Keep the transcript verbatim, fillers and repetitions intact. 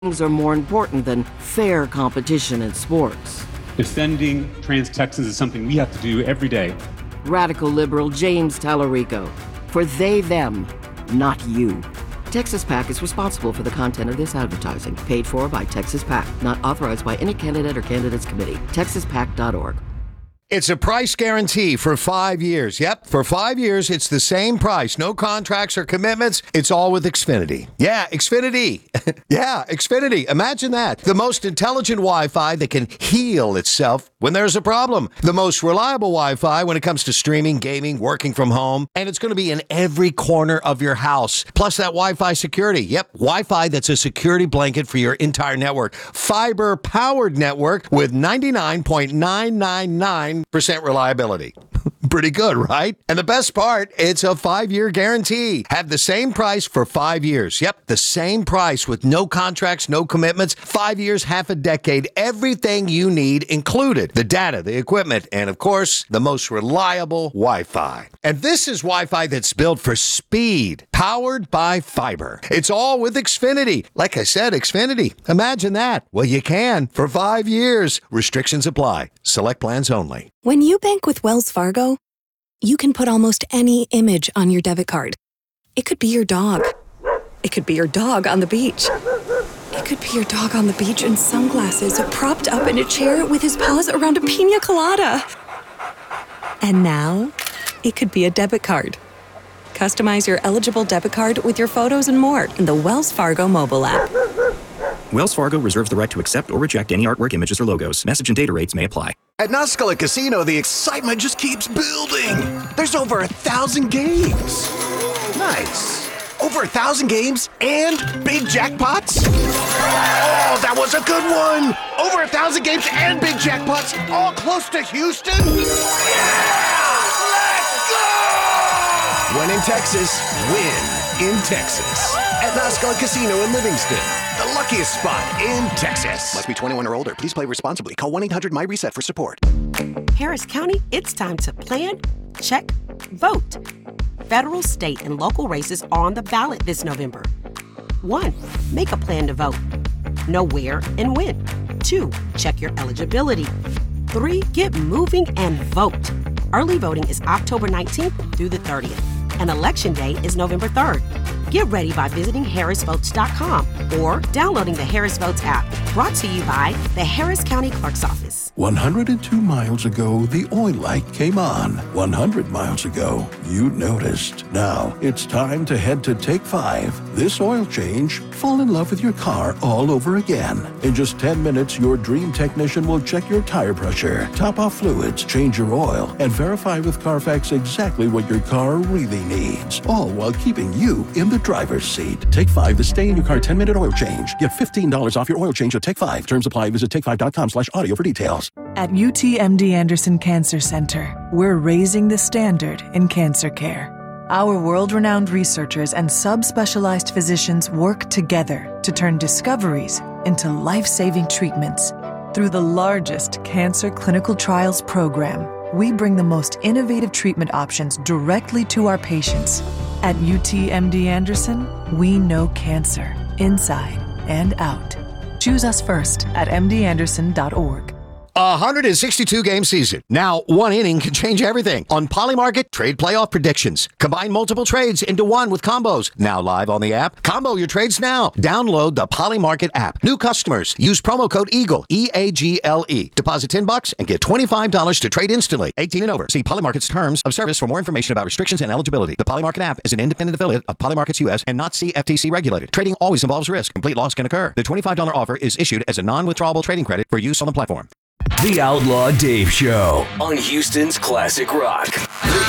Things are more important than fair competition in sports. Defending trans Texans is something we have to do every day. Radical liberal James Tallarico. For they, them, not you. Texas PAC is responsible for the content of this advertising. Paid for by Texas PAC. Not authorized by any candidate or candidates committee. texas pac dot org. It's a price guarantee for five years. Yep, for five years, it's the same price. No contracts or commitments. It's all with Xfinity. Yeah, Xfinity. yeah, Xfinity. Imagine that. The most intelligent Wi-Fi that can heal itself when there's a problem. The most reliable Wi-Fi when it comes to streaming, gaming, working from home. And it's going to be in every corner of your house. Plus that Wi-Fi security. Yep, Wi-Fi that's a security blanket for your entire network. Fiber-powered network with ninety-nine point nine nine nine percent reliability. Pretty good, right? And the best part, it's a five-year guarantee. Have the same price for five years. Yep, the same price with no contracts, no commitments. Five years, half a decade, everything you need included. The data, the equipment, and of course, the most reliable Wi-Fi. And this is Wi-Fi that's built for speed, powered by fiber. It's all with Xfinity. Like I said, Xfinity. Imagine that. Well, you can for five years. Restrictions apply. Select plans only. When you bank with Wells Fargo, you can put almost any image on your debit card. It could be your dog. It could be your dog on the beach. It could be your dog on the beach in sunglasses, propped up in a chair with his paws around a pina colada. And now, it could be a debit card. Customize your eligible debit card with your photos and more in the Wells Fargo mobile app. Wells Fargo reserves the right to accept or reject any artwork, images, or logos. Message and data rates may apply. At Nascala Casino, the excitement just keeps building. There's over a thousand games. Nice. Over a thousand games and big jackpots? Oh, that was a good one. Over a thousand games and big jackpots, all close to Houston? Yeah! Let's go! When in Texas, win in Texas. At Nascala Casino in Livingston, the luckiest spot in Texas. Must be twenty-one or older. Please play responsibly. Call one eight hundred my reset for support. Harris County, it's time to plan, check, vote. Federal, state, and local races are on the ballot this November. One, make a plan to vote. Know where and when. Two, check your eligibility. Three, get moving and vote. Early voting is October nineteenth through the thirtieth, and Election Day is November third. Get ready by visiting harris votes dot com or downloading the Harris Votes app. Brought to you by the Harris County Clerk's Office. one hundred two miles ago, the oil light came on. one hundred miles ago, you noticed. Now, it's time to head to Take Five. This oil change, fall in love with your car all over again. In just ten minutes, your dream technician will check your tire pressure, top off fluids, change your oil, and verify with Carfax exactly what your car really needs. All while keeping you in the driver's seat. Take Five, the stay in your car ten minute oil change. Get fifteen dollars off your oil change at Take Five. Terms apply. Visit take five dot com slash audio for details. At U T M D Anderson Cancer Center, we're raising the standard in cancer care. Our world-renowned researchers and subspecialized physicians work together to turn discoveries into life-saving treatments. Through the largest cancer clinical trials program, we bring the most innovative treatment options directly to our patients. At U T M D Anderson, we know cancer, inside and out. Choose us first at m d anderson dot org. A one hundred sixty-two game season. Now, one inning can change everything. On Polymarket, trade playoff predictions. Combine multiple trades into one with combos. Now live on the app. Combo your trades now. Download the Polymarket app. New customers, use promo code EAGLE, E A G L E. Deposit ten bucks and get twenty-five dollars to trade instantly. eighteen and over. See Polymarket's terms of service for more information about restrictions and eligibility. The Polymarket app is an independent affiliate of Polymarkets U S and not C F T C regulated. Trading always involves risk. Complete loss can occur. The twenty-five dollars offer is issued as a non-withdrawable trading credit for use on the platform. The Outlaw Dave Show on Houston's Classic Rock. The